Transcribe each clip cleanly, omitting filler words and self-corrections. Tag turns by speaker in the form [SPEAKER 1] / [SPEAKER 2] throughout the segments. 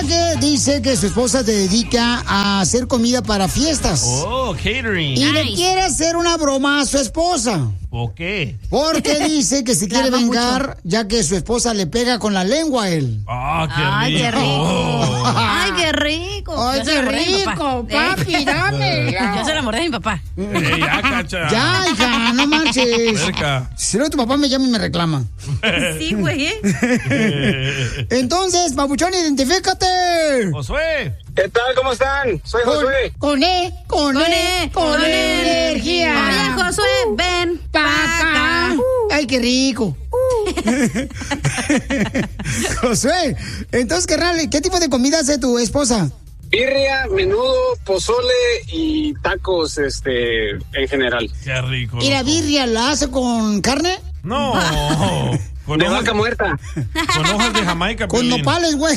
[SPEAKER 1] que dice que su esposa se dedica a hacer comida para fiestas.
[SPEAKER 2] Oh, catering.
[SPEAKER 1] Y le quiere hacer una broma a su esposa.
[SPEAKER 2] ¿Por qué?
[SPEAKER 1] Porque dice que se quiere vengar, ya que su esposa le pega con la lengua a él.
[SPEAKER 2] ¡Ah, qué rico!
[SPEAKER 3] ¡Ay, qué rico! ¡Ay, qué rico!
[SPEAKER 1] ¡Ay, qué rico! ¡Papi, dame!
[SPEAKER 3] Yo se la mordé a mi papá.
[SPEAKER 2] Ya, Cacha.
[SPEAKER 1] Ya, hija, no manches.
[SPEAKER 2] Cerca.
[SPEAKER 1] Si no, tu papá me llama y me reclama.
[SPEAKER 3] Sí, güey,
[SPEAKER 1] Entonces, papuchón, identifícate.
[SPEAKER 2] Josué.
[SPEAKER 4] ¿Qué tal? ¿Cómo están? Soy Josué.
[SPEAKER 1] Con energía.
[SPEAKER 3] Oye, Josué, ven
[SPEAKER 1] pa' acá. Ay, qué rico. Josué, entonces, carnal, ¿qué tipo de comida hace tu esposa?
[SPEAKER 4] Birria, menudo, pozole y tacos, en general.
[SPEAKER 2] Qué rico.
[SPEAKER 1] ¿Y la birria la hace con carne?
[SPEAKER 2] No. Con
[SPEAKER 4] De
[SPEAKER 2] hojas-
[SPEAKER 4] vaca muerta.
[SPEAKER 2] Con hojas de Jamaica.
[SPEAKER 1] Con
[SPEAKER 2] Piolín.
[SPEAKER 1] nopales, güey.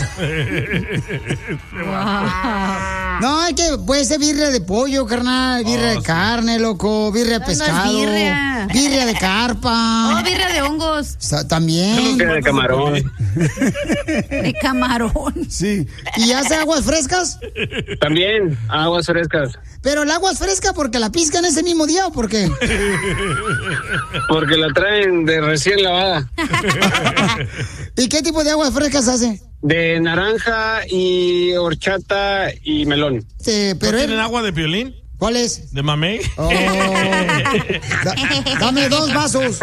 [SPEAKER 1] No, es que puede ser birria de pollo, carnal, birria de carne, loco, birria de pescado,
[SPEAKER 3] birria.
[SPEAKER 1] birria de carpa.
[SPEAKER 3] Oh, birria de hongos.
[SPEAKER 1] También.
[SPEAKER 4] De camarón.
[SPEAKER 3] De camarón.
[SPEAKER 1] Sí. ¿Y hace aguas frescas?
[SPEAKER 4] También, aguas frescas.
[SPEAKER 1] Pero el agua es fresca porque la piscan ese mismo día o por qué?
[SPEAKER 4] Porque la traen de recién lavada.
[SPEAKER 1] ¿Y qué tipo de aguas frescas hace?
[SPEAKER 4] De naranja y horchata y melón.
[SPEAKER 1] Pero
[SPEAKER 2] ¿No tienen agua de Piolín?
[SPEAKER 1] ¿Cuál es?
[SPEAKER 2] ¿De mamey?
[SPEAKER 1] Oh. Dame 2 vasos.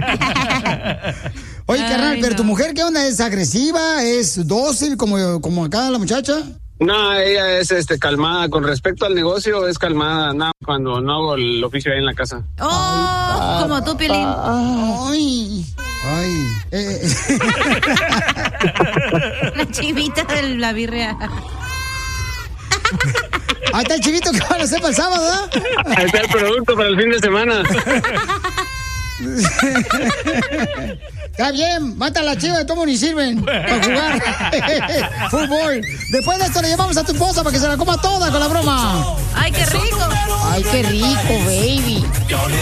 [SPEAKER 1] Oye, carnal, pero tu mujer, ¿qué onda? ¿Es agresiva? ¿Es dócil como acá la muchacha?
[SPEAKER 4] No, ella es calmada. Con respecto al negocio, es calmada. Nada, cuando no hago el oficio ahí en la casa.
[SPEAKER 3] Oh, como tú, Piolín.
[SPEAKER 1] Ay.
[SPEAKER 3] La chivita de la birria.
[SPEAKER 1] Ahí está el chivito que van a hacer para el sábado, ¿verdad?
[SPEAKER 4] Ahí está el producto para el fin de semana.
[SPEAKER 1] Está bien, mata a la chiva, tomo ni sirven para jugar fútbol. Después de esto le llevamos a tu esposa para que se la coma toda con la broma.
[SPEAKER 3] ¡Ay, qué rico!
[SPEAKER 1] Ay, qué rico, baby.